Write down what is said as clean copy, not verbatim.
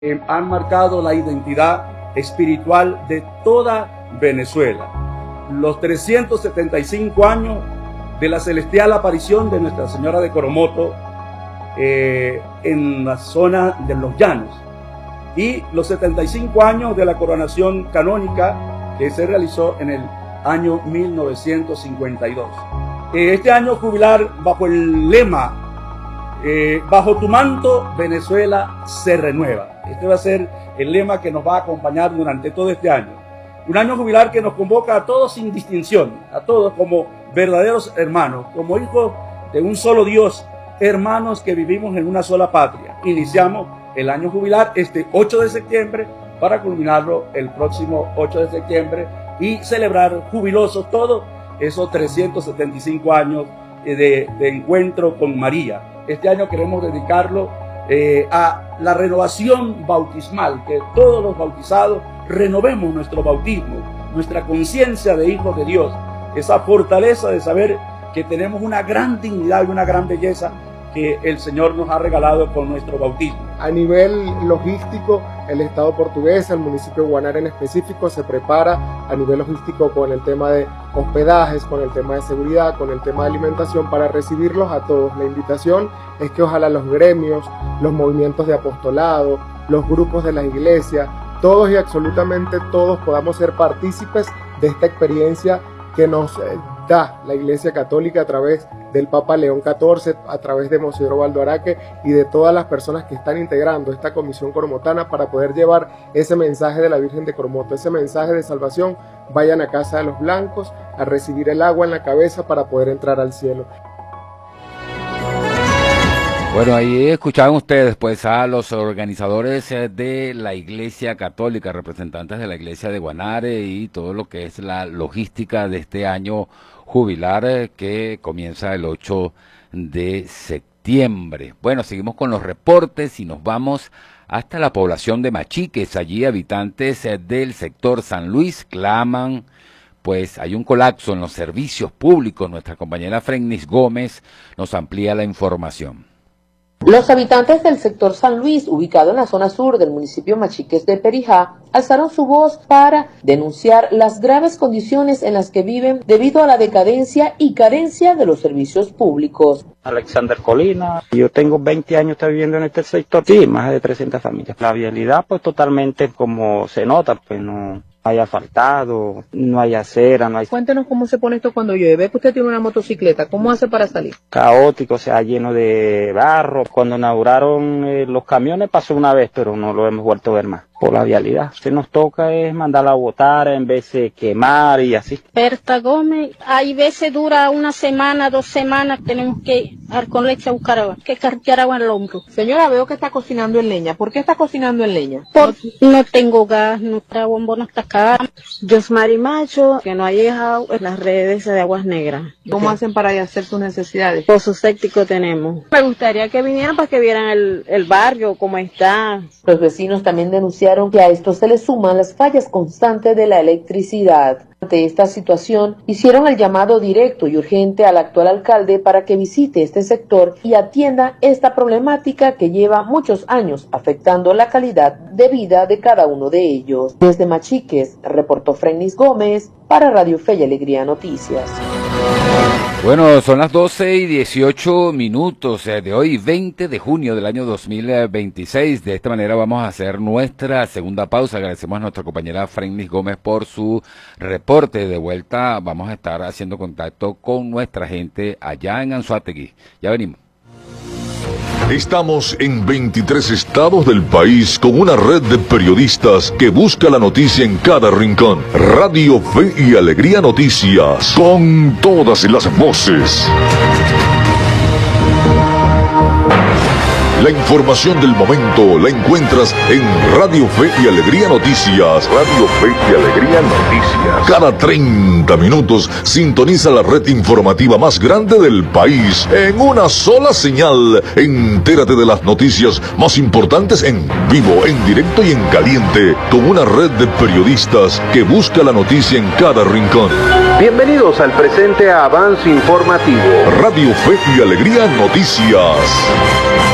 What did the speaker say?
Han marcado la identidad espiritual de toda Venezuela. Los 375 años de la celestial aparición de Nuestra Señora de Coromoto en la zona de los Llanos, y los 75 años de la coronación canónica que se realizó en el año 1952. Este año jubilar bajo el lema bajo tu manto Venezuela se renueva. Este va a ser el lema que nos va a acompañar durante todo este año. Un año jubilar que nos convoca a todos sin distinción, a todos como verdaderos hermanos, como hijos de un solo Dios, hermanos que vivimos en una sola patria. Iniciamos el año jubilar este 8 de septiembre para culminarlo el próximo 8 de septiembre y celebrar jubilosos todos esos 375 años de encuentro con María. Este año queremos dedicarlo a la renovación bautismal, que todos los bautizados renovemos nuestro bautismo, nuestra conciencia de hijos de Dios, esa fortaleza de saber que tenemos una gran dignidad y una gran belleza que el Señor nos ha regalado con nuestro bautismo. A nivel logístico, el Estado portugués, el municipio de Guanare en específico, se prepara a nivel logístico con el tema de hospedajes, con el tema de seguridad, con el tema de alimentación, para recibirlos a todos. La invitación es que ojalá los gremios, los movimientos de apostolado, los grupos de las iglesias, todos y absolutamente todos podamos ser partícipes de esta experiencia que nos da la Iglesia Católica a través del Papa León XIV, a través de Monseñor Baldo Araque y de todas las personas que están integrando esta comisión coromotana para poder llevar ese mensaje de la Virgen de Coromoto, ese mensaje de salvación. Vayan a casa de los blancos a recibir el agua en la cabeza para poder entrar al cielo. Bueno, ahí escuchaban ustedes pues a los organizadores de la Iglesia Católica, representantes de la Iglesia de Guanare y todo lo que es la logística de este año jubilar que comienza el 8 de septiembre. Bueno, seguimos con los reportes y nos vamos hasta la población de Machiques. Allí habitantes del sector San Luis claman, pues hay un colapso en los servicios públicos. Nuestra compañera Frennis Gómez nos amplía la información. Los habitantes del sector San Luis, ubicado en la zona sur del municipio Machiques de Perijá, alzaron su voz para denunciar las graves condiciones en las que viven debido a la decadencia y carencia de los servicios públicos. Alexander Colina, yo tengo 20 años viviendo en este sector, sí, más de 300 familias. La vialidad pues totalmente como se nota, pues no hay asfaltado, no hay acera, no hay... Cuéntenos cómo se pone esto cuando llueve, que usted tiene una motocicleta, ¿cómo hace para salir? Caótico, o sea, lleno de barro. Cuando inauguraron los camiones pasó una vez, pero no lo hemos vuelto a ver más. Por la vialidad. Se nos toca es mandarla a botar en vez de quemar y así. Berta Gómez, hay veces dura una semana, 2 semanas, tenemos que ir con leche a buscar agua, que cargar agua en el hombro. Señora, veo que está cocinando en leña. ¿Por qué está cocinando en leña? No tengo gas, nuestra bombona está cara. Josmari Macho, que no ha llegado en las redes de Aguas Negras. ¿Cómo hacen para hacer sus necesidades? Pozo séptico tenemos. Me gustaría que vinieran para que vieran el barrio, cómo está. Los vecinos también denunciaron que a esto se le suman las fallas constantes de la electricidad. Ante esta situación, hicieron el llamado directo y urgente al actual alcalde para que visite este sector y atienda esta problemática que lleva muchos años afectando la calidad de vida de cada uno de ellos. Desde Machiques, reportó Frennis Gómez para Radio Fe y Alegría Noticias. Bueno, son las 12:18 de hoy, 20 de junio del año 2026. De esta manera vamos a hacer nuestra segunda pausa. Agradecemos a nuestra compañera Frennis Gómez por su reporte. De vuelta vamos a estar haciendo contacto con nuestra gente allá en Anzoátegui. Ya venimos. Estamos en 23 estados del país con una red de periodistas que busca la noticia en cada rincón. Radio Fe y Alegría Noticias, con todas las voces. La información del momento la encuentras en Radio Fe y Alegría Noticias. Radio Fe y Alegría Noticias. Cada 30 minutos sintoniza la red informativa más grande del país en una sola señal. Entérate de las noticias más importantes en vivo, en directo y en caliente, con una red de periodistas que busca la noticia en cada rincón. Bienvenidos al presente avance informativo. Radio Fe y Alegría Noticias.